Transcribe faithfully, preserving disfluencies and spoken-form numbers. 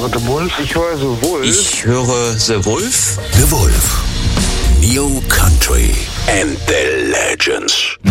höre The Wolf. Ich höre The Wolf. Ich höre The Wolf. The Wolf. New Country and the Legends.